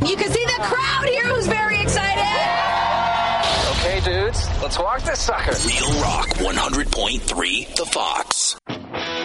You can see the crowd here who's very excited. Okay, dudes, let's walk this sucker. Real Rock 100.3 The Fox.